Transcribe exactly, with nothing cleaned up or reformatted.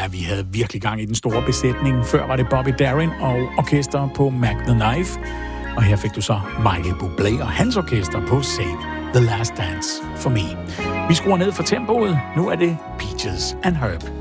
Ja, vi havde virkelig gang i den store besætning. Før var det Bobby Darin og orkester på Mac the Knife. Og her fik du så Michael Bublé og hans orkester på Save the Last Dance for Me. Vi skruer ned for tempoet. Nu er det Peaches and Herb.